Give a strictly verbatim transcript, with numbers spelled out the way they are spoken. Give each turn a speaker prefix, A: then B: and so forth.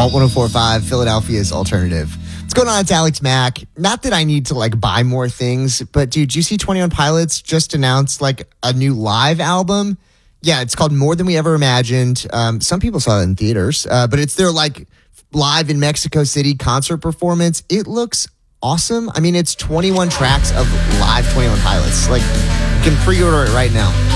A: Alt one oh four point five, Philadelphia's alternative. What's going on? It's Alex Mack. Not that I need to like buy more things, but dude, did you see twenty-one Pilots just announced like a new live album? Yeah, it's called More Than We Ever Imagined. Um, some people saw it in theaters, uh, but it's their like live in Mexico City concert performance. It looks awesome. I mean, it's twenty-one tracks of live twenty-one Pilots. Like, you can pre-order it right now.